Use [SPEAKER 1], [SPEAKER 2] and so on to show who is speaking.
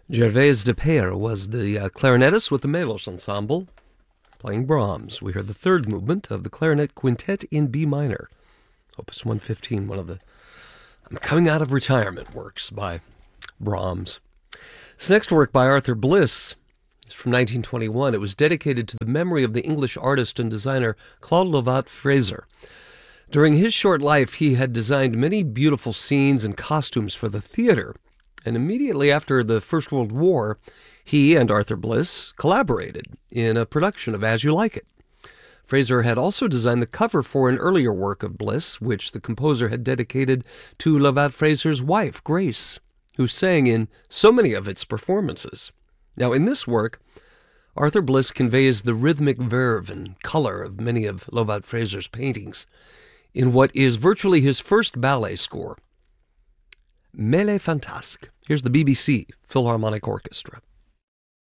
[SPEAKER 1] Gervais de Peyre was the clarinetist with the Melos Ensemble, playing Brahms. We heard the third movement of the Clarinet Quintet in B minor, Opus 115, one of the coming out of retirement works by Brahms. This next work by Arthur Bliss is from 1921. It was dedicated to the memory of the English artist and designer Claude Lovat-Fraser. During his short life, he had designed many beautiful scenes and costumes for the theater, and immediately after the First World War, he and Arthur Bliss collaborated in a production of As You Like It. Fraser had also designed the cover for an earlier work of Bliss, which the composer had dedicated to Lovat-Fraser's wife, Grace, who sang in so many of its performances. Now, in this work, Arthur Bliss conveys the rhythmic verve and color of many of Lovat-Fraser's paintings in what is virtually his first ballet score, Mêlée Fantasque. Here's the BBC Philharmonic Orchestra.